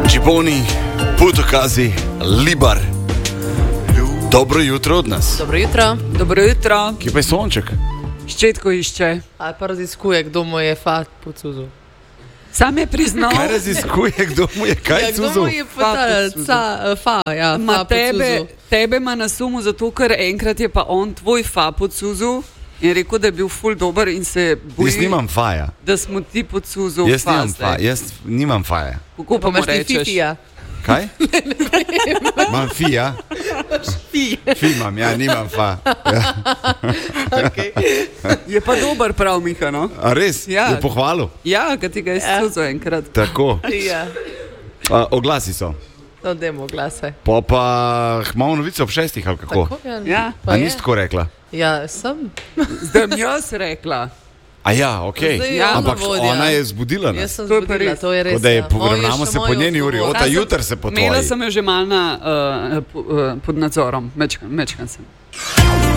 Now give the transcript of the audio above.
Giboni, Putokazi, Libar. Dobro jutro od nas. Dobro jutro. Dobro jutro. Kje pa je sonček? Ščetko išče. Ali pa raziskuje, kdo mu je fa po cuzu. Sam je priznal. Kaj raziskuje, kdo mu je kaj Ja, kdo cuzu? mu je fa po cuzu. Tebe ima na sumu zato, ker enkrat je pa on tvoj fa po cuzu in rekel, da je bil ful dober in se boji, Jaz nimam faja. da smo ti po cuzu Jaz nimam faja. Kako pa mu Imaš ti rečeš? fifija. Kaj? Imam fija. Fi imam, ja, nimam fa. Ja. Okay. Je pa dober prav, Miha, no? A res? Ja. Je pohvalil? Ja, kad ti ga je cuzo enkrat. Tako. Ja, Oglasi so. to demo glase. Pa imamo novice ob 6, ali kako? Tako, Ja. pa A je. nisi tako rekla? Ja, sem. Zdaj mi jaz rekla. A ja, okej. Zdaj Ja, Ampak vodja. ona je zbudila Jaz nas. sem To je pa zbudila, res. to je res. Tako da je ja. poravnamo Moj je še se po moj njeni uri. odgovor. Ota jutr se po Imela tvoji. sem jo že mal pod nadzorom, mečkan sem.